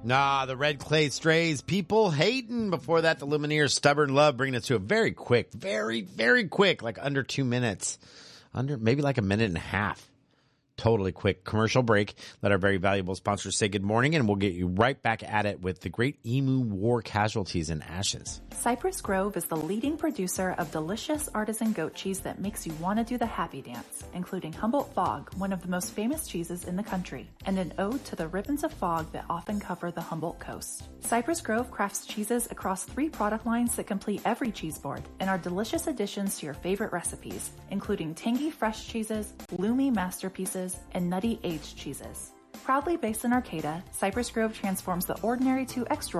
Nah, the Red Clay Strays, people hating. Before that, the Lumineers, Stubborn Love, bringing us to a very quick, very quick, like under 2 minutes, maybe like a minute and a half. Totally quick commercial break. Let our very valuable sponsors say good morning, and we'll get you right back at it with the great Emu War Casualties and Ashes. Cypress Grove is the leading producer of delicious artisan goat cheese that makes you want to do the happy dance, including Humboldt Fog, one of the most famous cheeses in the country, and an ode to the ribbons of fog that often cover the Humboldt coast. Cypress Grove crafts cheeses across 3 product lines that complete every cheese board and are delicious additions to your favorite recipes, including tangy fresh cheeses, bloomy masterpieces, and nutty aged cheeses. Proudly based in Arcata, Cypress Grove transforms the ordinary to extraordinary